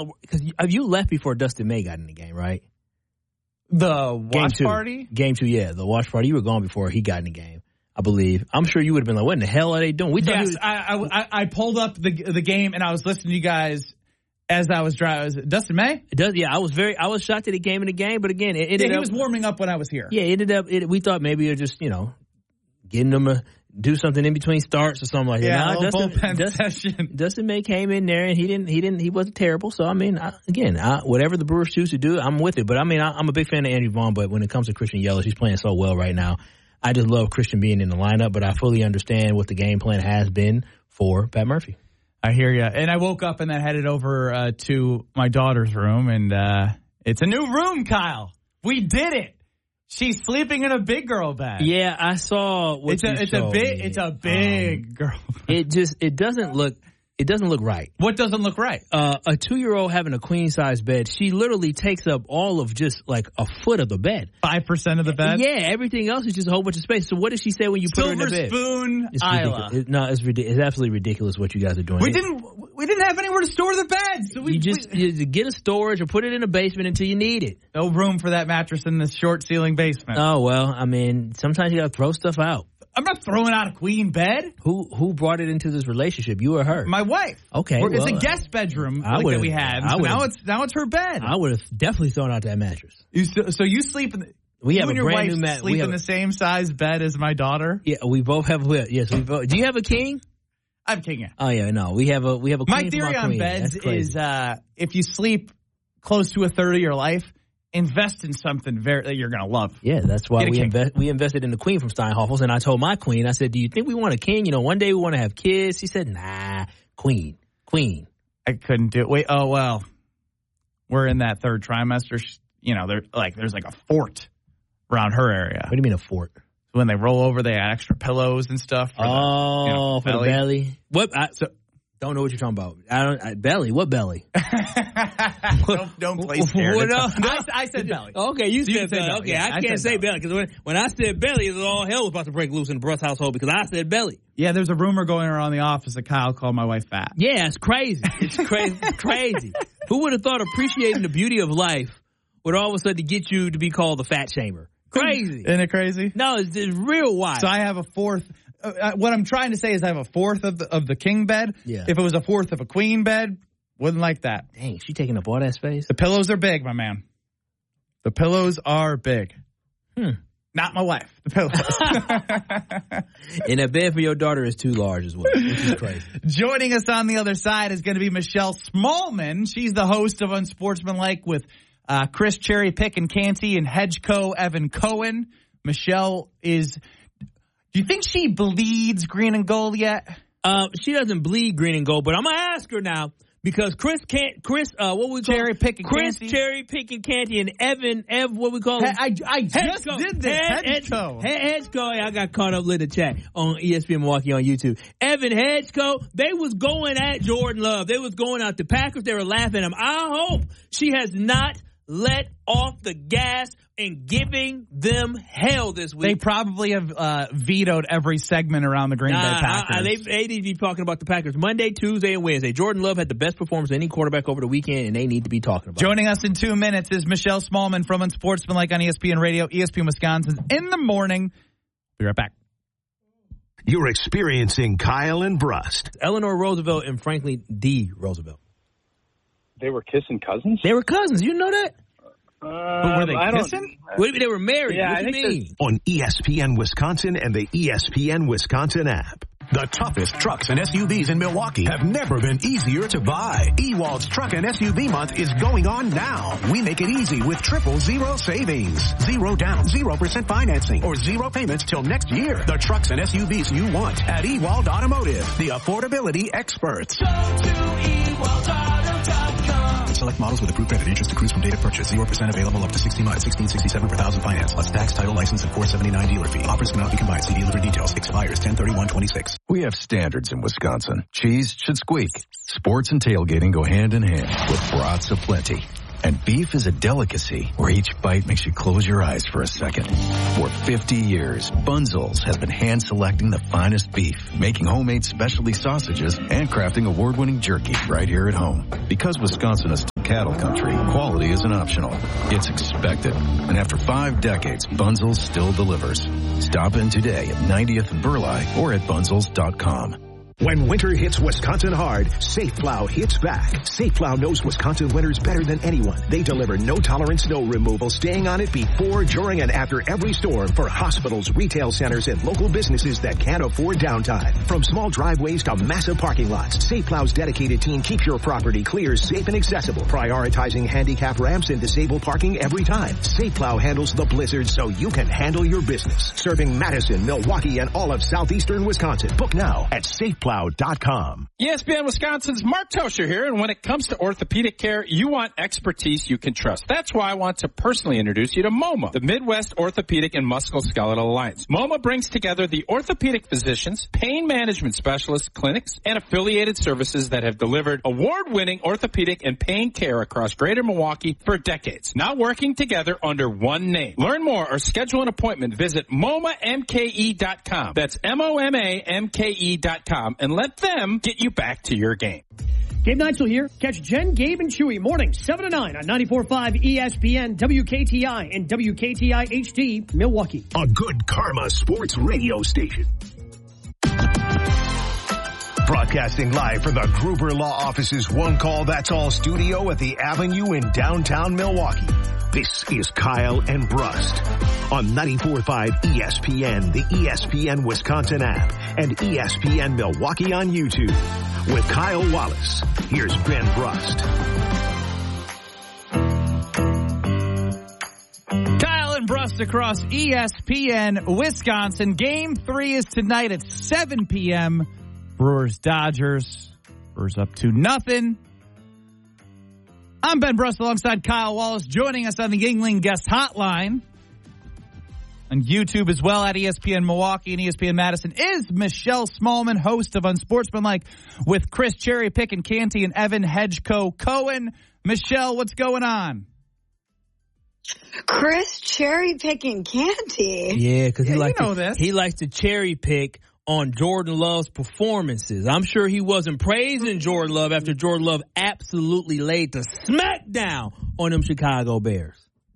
because you left before Dustin May got in the game, right? The watch party? Game 2, yeah, the watch party. You were gone before he got in the game, I believe. I'm sure you would have been like, what in the hell are they doing? I pulled up the game and I was listening to you guys as I was driving. Was it Dustin May? I was shocked that he came in the game, but again, it ended he up, was warming up when I was here. Yeah, it ended up. We thought maybe you're just getting them to do something in between starts or something like that. Yeah, bullpen session. Dustin May came in there and he wasn't terrible. So I mean, whatever the Brewers choose to do, I'm with it. But I mean, I'm a big fan of Andrew Vaughn. But when it comes to Christian Yelich, he's playing so well right now. I just love Christian being in the lineup. But I fully understand what the game plan has been for Pat Murphy. I hear you. And I woke up and then headed over to my daughter's room, and it's a new room, Kyle. We did it. She's sleeping in a big girl bed. Yeah, I saw what it's a big girl bed. It doesn't look right. What doesn't look right? A 2-year-old having a queen size bed, she literally takes up all of just like a foot of the bed. 5% of the bed? Yeah, everything else is just a whole bunch of space. So what does she say when you put her in the bed? Silver spoon, Isla. It's ridiculous. It's absolutely ridiculous what you guys are doing. We didn't have anywhere to store the bed. So you get a storage or put it in a basement until you need it. No room for that mattress in this short ceiling basement. Oh, well, I mean, sometimes you got to throw stuff out. I'm not throwing out a queen bed. Who brought it into this relationship? You or her? My wife. Okay, it's a guest bedroom that we had. So now it's her bed. I would have definitely thrown out that mattress. So you sleep in we have you and a your brand wife new mat. Sleep in the same size bed as my daughter. Yeah, we both have. Yes, we both. Do you have a king? I have a king. Yeah. Oh yeah, no, we have a. Queen. My theory on beds is if you sleep close to a third of your life, invest in something that you're going to love. Yeah, that's why we invested in the queen from Steinhoffels. And I told my queen, I said, do you think we want a king? One day we want to have kids. She said, nah, queen. I couldn't do it. Wait, oh, well, we're in that third trimester. There's like a fort around her area. What do you mean a fort? When they roll over, they add extra pillows and stuff. For the belly. What? Don't know what you're talking about. Belly? What belly? don't play scared. I said belly. Okay, you said belly. Okay, I can't say belly because when I said belly, all hell was about to break loose in the Bruss household because I said belly. Yeah, there's a rumor going around the office that Kyle called my wife fat. Yeah, it's crazy. It's crazy. Who would have thought appreciating the beauty of life would all of a sudden get you to be called the fat shamer? Crazy. Isn't it crazy? No, it's real wild. So I have a fourth. What I'm trying to say is I have a fourth of the king bed. Yeah. If it was a fourth of a queen bed, wouldn't like that. Dang, she taking up all that space? The pillows are big, my man. The pillows are big. Not my wife. The pillows. And that bed for your daughter is too large as well, which is crazy. Joining us on the other side is going to be Michelle Smallman. She's the host of Unsportsmanlike with Chris Cherry Pick and Canty and Hedgeco Evan Cohen. Michelle is... Do you think she bleeds green and gold yet? She doesn't bleed green and gold, but I'm gonna ask her now because Chris, what we call Cherry Pick and Chris Canty? Cherry Pick and Canty and Ev, what we call him? I just did this. Hedgeco. Hedgeco. I got caught up in the chat on ESPN Milwaukee on YouTube. Evan Hedgeco. They was going at Jordan Love. They was going at the Packers. They were laughing at him. I hope she has not let off the gas and giving them hell this week. They probably have vetoed every segment around the Green Bay Packers. They need to be talking about the Packers Monday, Tuesday, and Wednesday. Jordan Love had the best performance of any quarterback over the weekend, and they need to be talking about it. Joining us in 2 minutes is Michelle Smallman from Unsportsmanlike on ESPN Radio, ESPN Wisconsin's In the Morning. Be right back. You're experiencing Kyle and Brust. Eleanor Roosevelt and Franklin D. Roosevelt. They were kissing cousins? They were cousins. You know that? Were they kissing? They were married. Yeah, what do you mean? On ESPN Wisconsin and the ESPN Wisconsin app. The toughest trucks and SUVs in Milwaukee have never been easier to buy. Ewald's Truck and SUV Month is going on now. We make it easy with 0% savings. 0 down, 0% financing, or 0 payments till next year. The trucks and SUVs you want at Ewald Automotive, the affordability experts. Go to EwaldAuto.com. Select models with approved credit. Interest accrues from date of purchase. 0% available up to 60 months. $16.67 per thousand finance. Plus tax, title, license, and $4.79 dealer fee. Offers cannot be combined. See dealer for details. Expires 10/31/26. We have standards in Wisconsin. Cheese should squeak. Sports and tailgating go hand in hand with brats aplenty. And beef is a delicacy where each bite makes you close your eyes for a second. For 50 years, Bunzel's has been hand-selecting the finest beef, making homemade specialty sausages, and crafting award-winning jerky right here at home. Because Wisconsin is cattle country, quality isn't optional. It's expected. And after 5 decades, Bunzel's still delivers. Stop in today at 90th and Burleigh or at bunzels.com. When winter hits Wisconsin hard, Safe Plow hits back. Safe Plow knows Wisconsin winters better than anyone. They deliver no-tolerance snow removal, staying on it before, during, and after every storm for hospitals, retail centers, and local businesses that can't afford downtime. From small driveways to massive parking lots, Safe Plow's dedicated team keeps your property clear, safe, and accessible, prioritizing handicap ramps and disabled parking every time. Safe Plow handles the blizzards so you can handle your business. Serving Madison, Milwaukee, and all of southeastern Wisconsin. Book now at safeplow.com. ESPN Wisconsin's Mark Toscher here, and when it comes to orthopedic care, you want expertise you can trust. That's why I want to personally introduce you to MoMA, the Midwest Orthopedic and Musculoskeletal Alliance. MoMA brings together the orthopedic physicians, pain management specialists, clinics, and affiliated services that have delivered award-winning orthopedic and pain care across greater Milwaukee for decades, now working together under one name. Learn more or schedule an appointment. Visit MoMAMKE.com. That's MoMAMKE.com. And let them get you back to your game. Gabe Neitzel here. Catch Jen, Gabe, and Chewy mornings 7 to 9 on 94.5 ESPN, WKTI, and WKTI HD, Milwaukee. A good karma sports radio station. Broadcasting live from the Gruber Law Office's One Call That's All studio at the Avenue in downtown Milwaukee. This is Kyle and Brust on 94.5 ESPN, the ESPN Wisconsin app, and ESPN Milwaukee on YouTube. With Kyle Wallace, here's Ben Brust. Kyle and Brust across ESPN Wisconsin. Game 3 is tonight at 7 p.m. Brewers-Dodgers. Brewers up 2-0. I'm Ben Brust alongside Kyle Wallace, joining us on the Yuengling Guest Hotline. On YouTube as well at ESPN Milwaukee and ESPN Madison is Michelle Smallman, host of Unsportsmanlike with Chris Cherry Pick and Canty and Evan Hedgeco Cohen. Michelle, what's going on? Chris Cherry Pick and Canty. Yeah, because he he likes to cherry pick on Jordan Love's performances. I'm sure he wasn't praising Jordan Love after Jordan Love absolutely laid the smackdown on them Chicago Bears.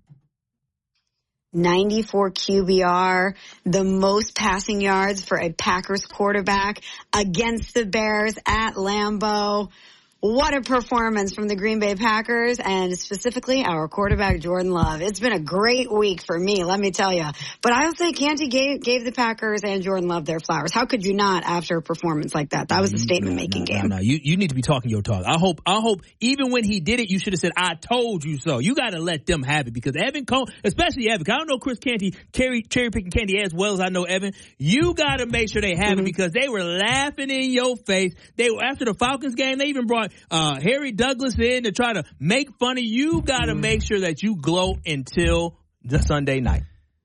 94 QBR, the most passing yards for a Packers quarterback against the Bears at Lambeau. What a performance from the Green Bay Packers, and specifically our quarterback, Jordan Love. It's been a great week for me, let me tell you. But I'll say Canty gave the Packers and Jordan Love their flowers. How could you not after a performance like that? That was a statement-making game. No. You need to be talking your talk. I hope even when he did it, you should have said, I told you so. You got to let them have it, because Evan Cohen, especially Evan, I don't know Chris Canty, cherry-picking Canty as well as I know Evan. You got to make sure they have it, because they were laughing in your face. They were, after the Falcons game, they even brought Harry Douglas in to try to make fun of you. Got to make sure that you gloat until the Sunday night.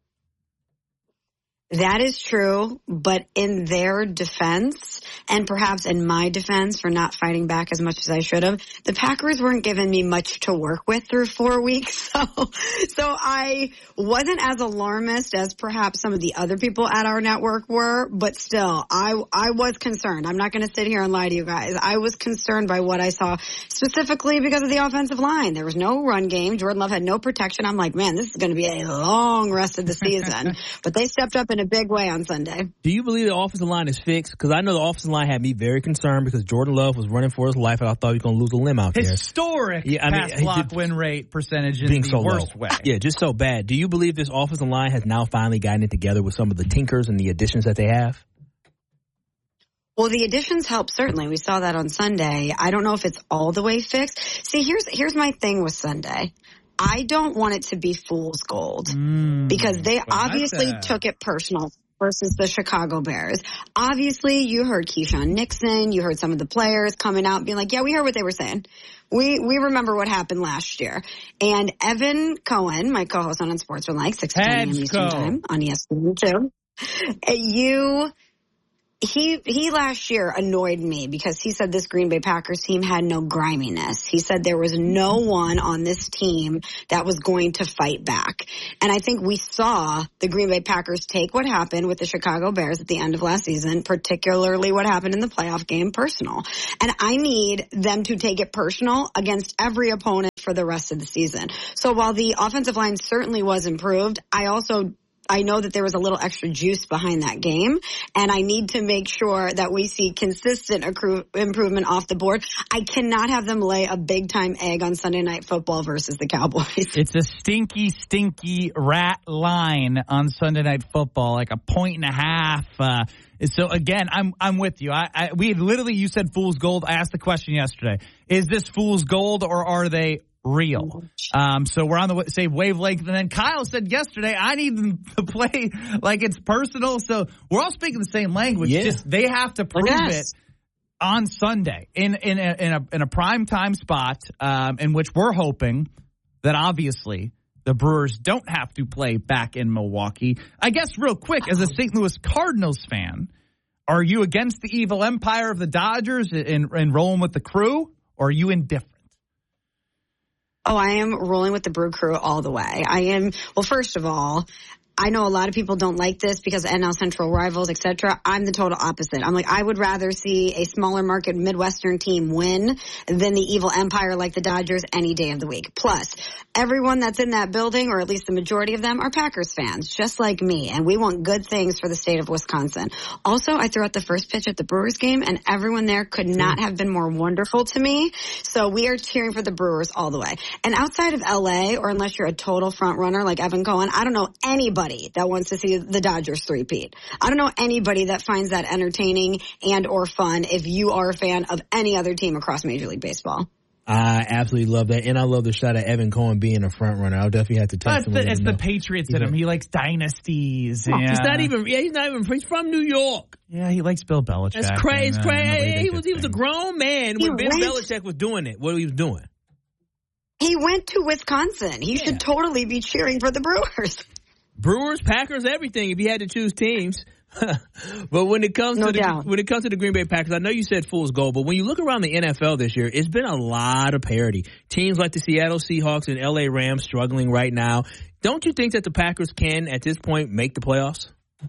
That is true, but in their defense, and perhaps in my defense for not fighting back as much as I should have, the Packers weren't giving me much to work with through 4 weeks. So I wasn't as alarmist as perhaps some of the other people at our network were, but still, I was concerned. I'm not going to sit here and lie to you guys. I was concerned by what I saw, specifically because of the offensive line. There was no run game. Jordan Love had no protection. I'm like, man, this is going to be a long rest of the season. But they stepped up in a big way on Sunday. Do you believe the offensive line is fixed? Because I know the offensive line had me very concerned, because Jordan Love was running for his life, and I thought he was going to lose a limb out there. Historic pass block win rate percentage in being the so worst low. way. Yeah, just so bad. Do you believe this offensive line has now finally gotten it together with some of the tinkers and the additions that they have? Well, the additions help, certainly. We saw that on Sunday. I don't know if it's all the way fixed. See, here's my thing with Sunday. I don't want it to be fool's gold, because they obviously took it personal versus the Chicago Bears. Obviously, you heard Keyshawn Nixon. You heard some of the players coming out and being like, yeah, we heard what they were saying. We remember what happened last year. And Evan Cohen, my co-host on Unsportsmanlike, 6 to 10 a.m. Eastern Time on ESPN2, He last year annoyed me because he said this Green Bay Packers team had no griminess. He said there was no one on this team that was going to fight back. And I think we saw the Green Bay Packers take what happened with the Chicago Bears at the end of last season, particularly what happened in the playoff game, personal. And I need them to take it personal against every opponent for for the rest of the season. So while the offensive line certainly was improved, I know that there was a little extra juice behind that game, and I need to make sure that we see consistent improvement off the board. I cannot have them lay a big-time egg on Sunday Night Football versus the Cowboys. It's a stinky, stinky rat line on Sunday Night Football, like 1.5 points. So again, I'm with you. You said fool's gold. I asked the question yesterday: is this fool's gold or are they real? So we're on the same wavelength. And then Kyle said yesterday, I need them to play like it's personal. So we're all speaking the same language. Yeah. Just they have to prove it on Sunday in a prime time spot, in which we're hoping that obviously the Brewers don't have to play back in Milwaukee. I guess real quick, as a St. Louis Cardinals fan, are you against the evil empire of the Dodgers and rolling with the Crew, or are you indifferent? Oh, I am rolling with the Brew Crew all the way. Well, first of all, I know a lot of people don't like this because of NL Central rivals, etc. I'm the total opposite. I'm like, I would rather see a smaller market Midwestern team win than the evil empire like the Dodgers any day of the week. Plus, everyone that's in that building, or at least the majority of them, are Packers fans, just like me, and we want good things for the state of Wisconsin. Also, I threw out the first pitch at the Brewers game, and everyone there could not have been more wonderful to me. So we are cheering for the Brewers all the way. And outside of LA, or unless you're a total front runner like Evan Cohen, I don't know anybody that wants to see the Dodgers three-peat. I don't know anybody that finds that entertaining and or fun if you are a fan of any other team across Major League Baseball. I absolutely love that, and I love the shot of Evan Cohen being a front runner. I'll definitely have to text him. It's the Patriots in him. He likes dynasties. Yeah. He's from New York. Yeah, he likes Bill Belichick. That's crazy. It's crazy. He was a grown man when Bill Belichick was doing it. What he was doing? He went to Wisconsin. He should totally be cheering for the Brewers. Brewers, Packers, everything. If you had to choose teams, but when it comes to the Green Bay Packers, I know you said fool's gold, but when you look around the NFL this year, it's been a lot of parity. Teams like the Seattle Seahawks and LA Rams struggling right now. Don't you think that the Packers can, at this point, make the playoffs?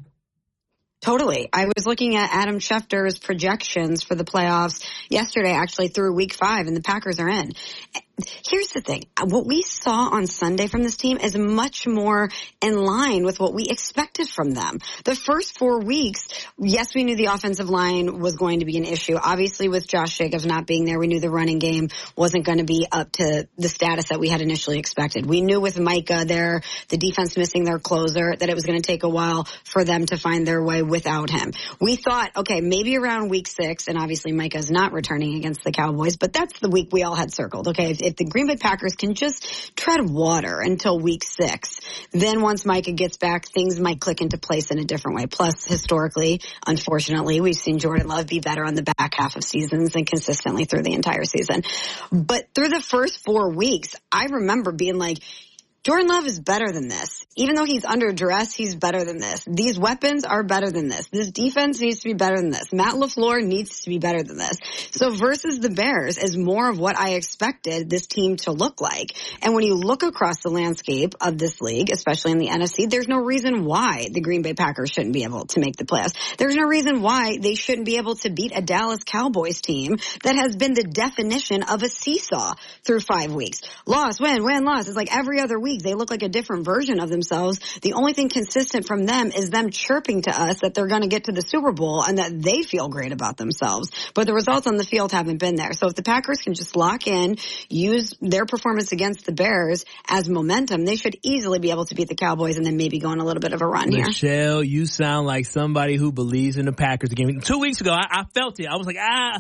Totally. I was looking at Adam Schefter's projections for the playoffs yesterday, actually through week 5, and the Packers are in. Here's the thing. What we saw on Sunday from this team is much more in line with what we expected from them. The first 4 weeks, yes, we knew the offensive line was going to be an issue. Obviously, with Josh Jacobs not being there, we knew the running game wasn't going to be up to the status that we had initially expected. We knew with Micah there, the defense missing their closer, that it was going to take a while for them to find their way without him. We thought, okay, maybe around week 6, and obviously Micah's not returning against the Cowboys, but that's the week we all had circled. Okay, if the Green Bay Packers can just tread water until week 6, then once Micah gets back, things might click into place in a different way. Plus, historically, unfortunately, we've seen Jordan Love be better on the back half of seasons than consistently through the entire season. But through the first 4 weeks, I remember being like, Jordan Love is better than this. Even though he's under duress, he's better than this. These weapons are better than this. This defense needs to be better than this. Matt LaFleur needs to be better than this. So versus the Bears is more of what I expected this team to look like. And when you look across the landscape of this league, especially in the NFC, there's no reason why the Green Bay Packers shouldn't be able to make the playoffs. There's no reason why they shouldn't be able to beat a Dallas Cowboys team that has been the definition of a seesaw through 5 weeks. Loss, win, loss. It's like every other week. They look like a different version of themselves. The only thing consistent from them is them chirping to us that they're going to get to the Super Bowl and that they feel great about themselves. But the results on the field haven't been there. So if the Packers can just lock in, use their performance against the Bears as momentum, they should easily be able to beat the Cowboys and then maybe go on a little bit of a run here. Michelle, you sound like somebody who believes in the Packers again. 2 weeks ago, I felt it. I was like,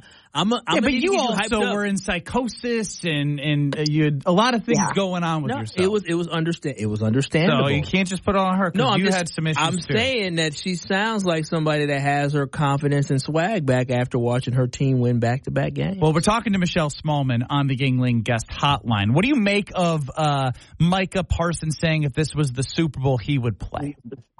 but you also were in psychosis and you had a lot of things going on with yourself. It was understandable. So you can't just put it on her because you had some issues I'm saying that she sounds like somebody that has her confidence and swag back after watching her team win back-to-back games. Well, we're talking to Michelle Smallman on the Yingling guest hotline. What do you make of Micah Parsons saying if this was the Super Bowl, he would play?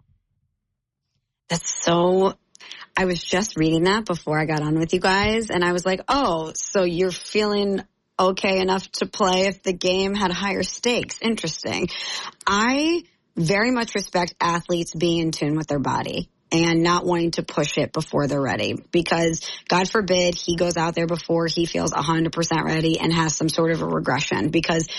I was just reading that before I got on with you guys, and I was like, oh, so you're feeling okay enough to play if the game had higher stakes. Interesting. I very much respect athletes being in tune with their body and not wanting to push it before they're ready, because God forbid he goes out there before he feels 100% ready and has some sort of a regression, because